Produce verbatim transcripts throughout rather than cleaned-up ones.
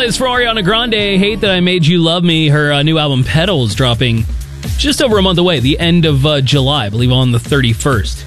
is for Ariana Grande. Hate That I Made You Love Me. Her uh, new album, Petals, dropping just over a month away, the end of uh, July, I believe on the thirty-first.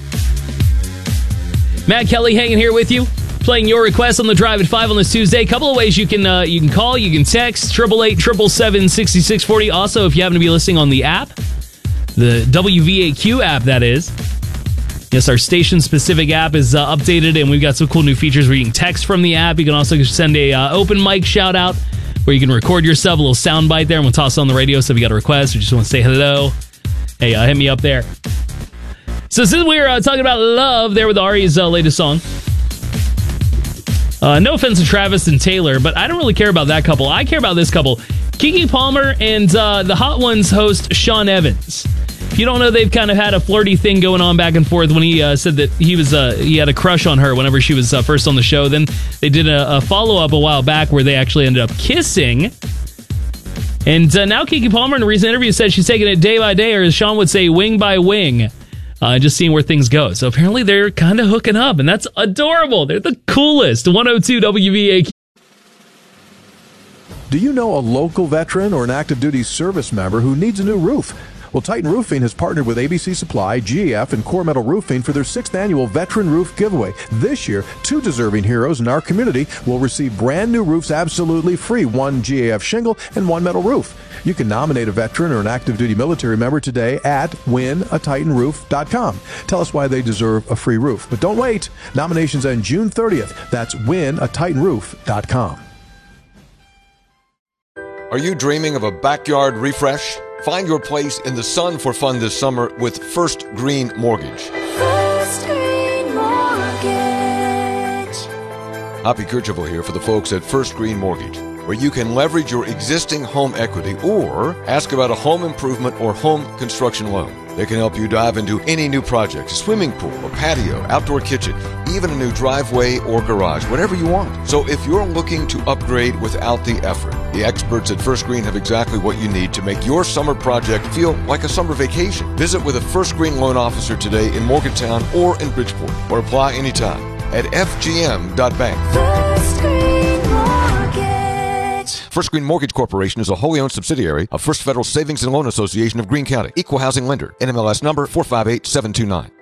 Matt Kelly hanging here with you, playing your requests on the Drive at five on this Tuesday. Couple of ways you can uh, you can call, you can text, eight eight eight, seven seven seven, six six four zero. Also, if you happen to be listening on the app, the W V A Q app, that is. Yes, our station-specific app is uh, updated, and we've got some cool new features where you can text from the app. You can also send a uh, open mic shout-out where you can record yourself, a little sound bite there, and we'll toss it on the radio. So if you got a request or just want to say hello, hey, uh, hit me up there. So since we were uh, talking about love there with Ari's uh, latest song, uh, no offense to Travis and Taylor, but I don't really care about that couple. I care about this couple, Keke Palmer and uh, the Hot Ones host Sean Evans. If you don't know, they've kind of had a flirty thing going on back and forth when he uh, said that he was uh, he had a crush on her whenever she was uh, first on the show. Then they did a, a follow-up a while back where they actually ended up kissing. And uh, now Keke Palmer in a recent interview said she's taking it day by day, or as Sean would say, wing by wing, uh, just seeing where things go. So apparently they're kind of hooking up, and that's adorable. They're the coolest. one oh two W V A Q. Do you know a local veteran or an active duty service member who needs a new roof? Well, Titan Roofing has partnered with A B C Supply, G A F, and Core Metal Roofing for their sixth annual Veteran Roof Giveaway. This year, two deserving heroes in our community will receive brand new roofs absolutely free, one G A F shingle and one metal roof. You can nominate a veteran or an active duty military member today at win a titan roof dot com. Tell us why they deserve a free roof. But don't wait. Nominations end June thirtieth. That's win a titan roof dot com. Are you dreaming of a backyard refresh? Find your place in the sun for fun this summer with First Green Mortgage. First Green Mortgage. Hoppy Kercheval here for the folks at First Green Mortgage, where you can leverage your existing home equity or ask about a home improvement or home construction loan. They can help you dive into any new project, a swimming pool, a patio, outdoor kitchen, even a new driveway or garage, whatever you want. So if you're looking to upgrade without the effort, the experts at First Green have exactly what you need to make your summer project feel like a summer vacation. Visit with a First Green loan officer today in Morgantown or in Bridgeport, or apply anytime at f g m dot bank. First Green Mortgage. First Green Mortgage Corporation is a wholly owned subsidiary of First Federal Savings and Loan Association of Greene County. Equal housing lender. N M L S number four five eight seven two nine.